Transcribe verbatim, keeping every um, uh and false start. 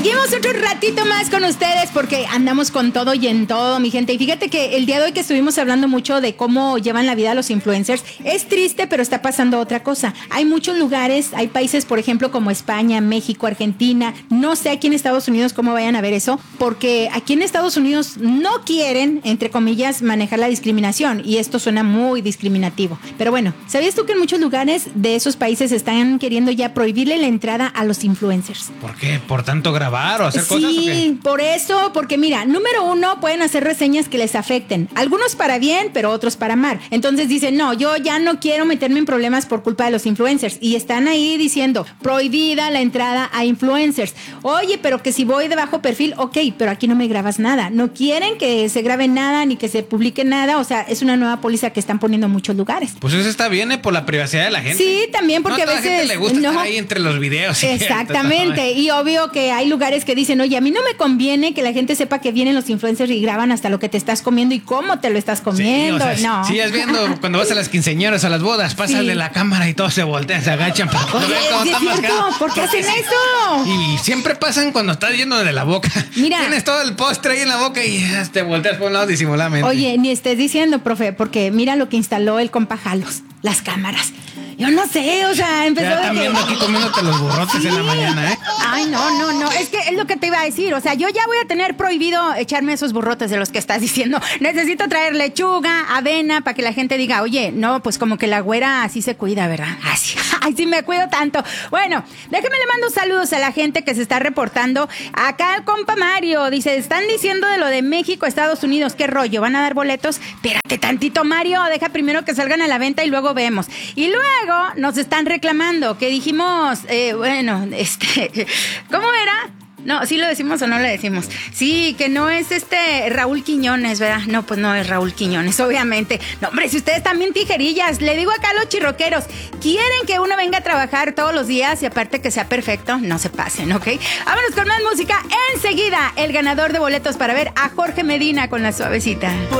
Seguimos otro ratito más con ustedes porque andamos con todo y en todo, mi gente. Y fíjate que el día de hoy que estuvimos hablando mucho de cómo llevan la vida los influencers, es triste, pero está pasando otra cosa. Hay muchos lugares, hay países, por ejemplo, como España, México, Argentina. No sé aquí en Estados Unidos cómo vayan a ver eso, porque aquí en Estados Unidos no quieren, entre comillas, manejar la discriminación. Y esto suena muy discriminativo. Pero bueno, ¿sabías tú que en muchos lugares de esos países están queriendo ya prohibirle la entrada a los influencers? ¿Por qué? ¿Por tanto grabar o hacer sí, cosas? Sí, por eso, porque mira, número uno, pueden hacer reseñas que les afecten. Algunos para bien, pero otros para mal. Entonces dicen, no, yo ya no quiero meterme en problemas por culpa de los influencers. Y están ahí diciendo, prohibida la entrada a influencers. Oye, pero que si voy de bajo perfil, ok, pero aquí no me grabas nada. No quieren que se grabe nada ni que se publique nada. O sea, es una nueva póliza que están poniendo en muchos lugares. Pues eso está bien, ¿eh? Por la privacidad de la gente. Sí, también porque no, a a veces... la gente le gusta no, estar ahí entre los videos. Exactamente. Y obvio que hay lugares que dicen, oye, a mí no me conviene que la gente sepa que vienen los influencers y graban hasta lo que te estás comiendo y cómo te lo estás comiendo. Sí, o sea, no. sigues viendo cuando vas a las quinceañeras o a las bodas, pásale sí. la cámara y todos se voltean, se agachan para Oye, ver cómo está marcado. ¿Por qué hacen eso? Y siempre pasan cuando estás yendo de la boca. Mira. Tienes todo el postre ahí en la boca y te volteas por un lado disimuladamente. Oye, ni estés diciendo, profe, porque mira lo que instaló el compa Jalos, las cámaras. Yo no sé, o sea, empezó ya están de viendo que... aquí comiéndote los burrotes sí. en la mañana, ¿eh? Ay, no, no, no, es que es lo que te iba a decir, o sea, yo ya voy a tener prohibido echarme esos burrotes de los que estás diciendo. Necesito traer lechuga, avena, para que la gente diga, oye, no, pues como que la güera así se cuida, ¿verdad? Así, ay, sí me cuido tanto. Bueno, déjeme le mando saludos a la gente que se está reportando. Acá el compa Mario dice, están diciendo de lo de México, Estados Unidos, ¿qué rollo? ¿Van a dar boletos? Espérate tantito, Mario, deja primero que salgan a la venta y luego vemos. Y luego nos están reclamando que dijimos, eh, bueno, este, ¿cómo era? No, ¿sí lo decimos o no lo decimos? Sí, que no es este Raúl Quiñones, ¿verdad? No, pues no es Raúl Quiñones, obviamente. No, hombre, si ustedes también tijerillas, le digo acá a los chirroqueros, quieren que uno venga a trabajar todos los días y aparte que sea perfecto, no se pasen, ¿ok? Vámonos con más música. Enseguida, el ganador de boletos para ver a Jorge Medina con La Suavecita.